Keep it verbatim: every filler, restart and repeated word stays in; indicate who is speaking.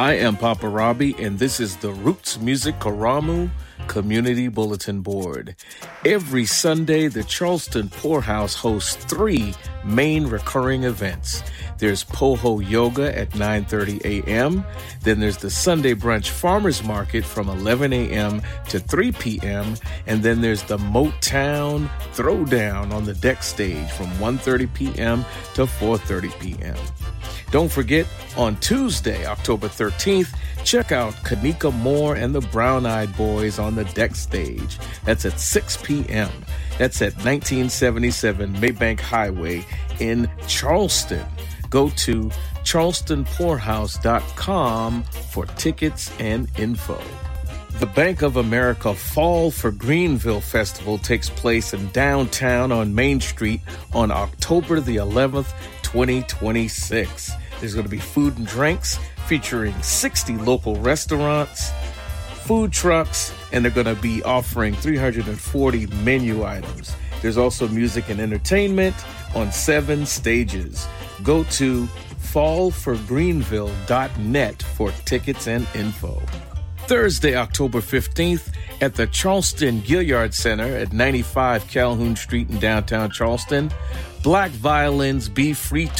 Speaker 1: I am Papa Robbie, and this is the Roots Music Karamu Community Bulletin Board. Every Sunday, the Charleston Poorhouse hosts three main recurring events. There's Poho Yoga at nine thirty a.m. Then there's the Sunday Brunch Farmers Market from eleven a.m. to three p.m. And then there's the Motown Throwdown on the deck stage from one thirty p.m. to four thirty p.m. Don't forget, on Tuesday, October thirteenth, check out Kanika Moore and the Brown Eyed Boys on the deck stage. That's at six p.m. That's at nineteen seventy-seven Maybank Highway in Charleston. Go to charleston poorhouse dot com for tickets and info. The Bank of America Fall for Greenville Festival takes place in downtown on Main Street on October the eleventh, twenty twenty-six. There's going to be food and drinks featuring sixty local restaurants, food trucks, and they're going to be offering three hundred forty menu items. There's also music and entertainment on seven stages. Go to fall for greenville dot net for tickets and info. Thursday, October fifteenth, at the Charleston Gilliard Center at ninety-five Calhoun Street in downtown Charleston, Black Violins Be Free